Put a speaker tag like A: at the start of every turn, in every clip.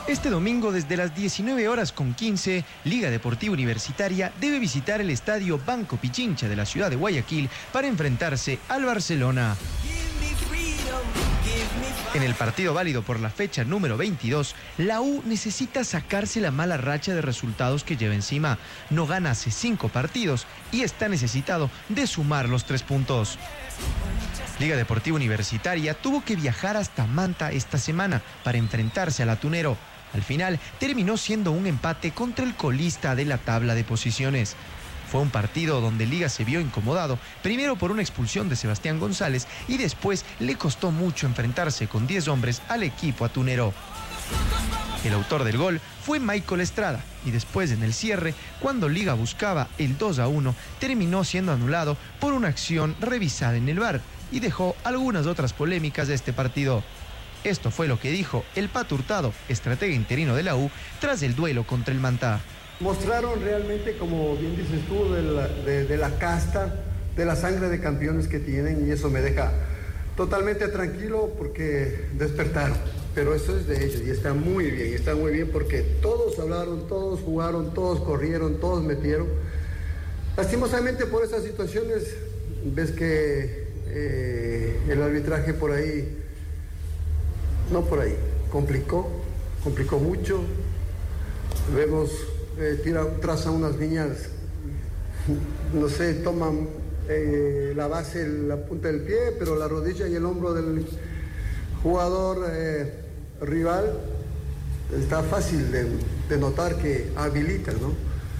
A: Este domingo desde las 19:15, Liga Deportiva Universitaria debe visitar el estadio Banco Pichincha de la ciudad de Guayaquil para enfrentarse al Barcelona. En el partido válido por la fecha número 22, la U necesita sacarse la mala racha de resultados que lleva encima. No gana hace 5 partidos y está necesitado de sumar los 3 puntos. Liga Deportiva Universitaria tuvo que viajar hasta Manta esta semana para enfrentarse al Atunero. Al final terminó siendo un empate contra el colista de la tabla de posiciones. Fue un partido donde Liga se vio incomodado, primero por una expulsión de Sebastián González y después le costó mucho enfrentarse con 10 hombres al equipo atunero. El autor del gol fue Michael Estrada y después en el cierre, cuando Liga buscaba el 2-1, terminó siendo anulado por una acción revisada en el VAR y dejó algunas otras polémicas de este partido. Esto fue lo que dijo el Pato Hurtado, estratega interino de la U, tras el duelo contra el Manta.
B: Mostraron realmente, como bien dices tú, de la casta, de la sangre de campeones que tienen, y eso me deja totalmente tranquilo porque despertaron. Pero eso es de ellos y está muy bien porque todos hablaron, todos jugaron, todos corrieron, todos metieron. Lastimosamente por esas situaciones ves que el arbitraje por ahí, complicó mucho. Vemos, traza unas líneas, no sé, toman la base, la punta del pie, pero la rodilla y el hombro del jugador rival está fácil de notar que habilitan, ¿no?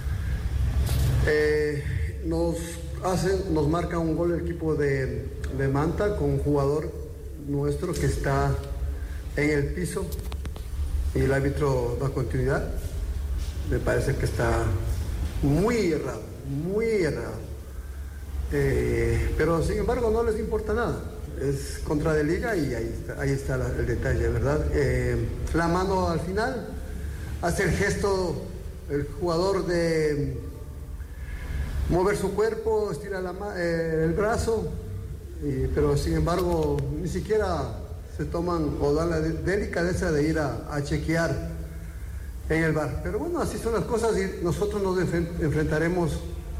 B: Nos marca un gol el equipo de Manta con un jugador nuestro que está en el piso y el árbitro da continuidad. Me parece que está muy errado. Pero sin embargo no les importa nada. Es contra de Liga y ahí está el detalle, ¿verdad? La mano al final, hace el gesto el jugador de mover su cuerpo, estira el brazo, pero sin embargo ni siquiera se toman o dan la delicadeza de ir a chequear en el VAR. Pero bueno, así son las cosas y nosotros nos enfrentaremos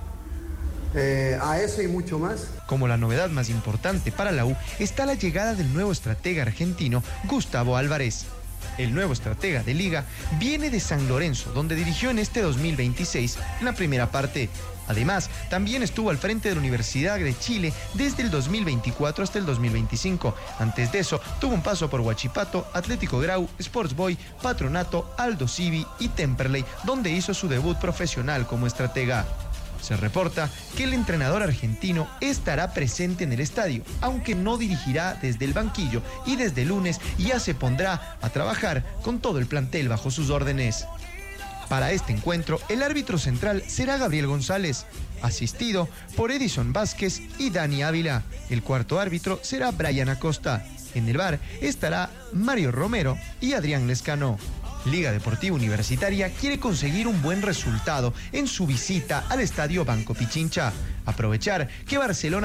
B: a eso y mucho más.
A: Como la novedad más importante para la U está la llegada del nuevo estratega argentino Gustavo Álvarez. El nuevo estratega de Liga viene de San Lorenzo, donde dirigió en este 2026 en la primera parte. Además, también estuvo al frente de la Universidad de Chile desde el 2024 hasta el 2025. Antes de eso, tuvo un paso por Huachipato, Atlético Grau, Sports Boys, Patronato, Aldo Civi y Temperley, donde hizo su debut profesional como estratega. Se reporta que el entrenador argentino estará presente en el estadio, aunque no dirigirá desde el banquillo y desde el lunes ya se pondrá a trabajar con todo el plantel bajo sus órdenes. Para este encuentro, el árbitro central será Gabriel González, asistido por Edison Vázquez y Dani Ávila. El cuarto árbitro será Brian Acosta. En el VAR estará Mario Romero y Adrián Lescano. Liga Deportiva Universitaria quiere conseguir un buen resultado en su visita al estadio Banco Pichincha. Aprovechar que Barcelona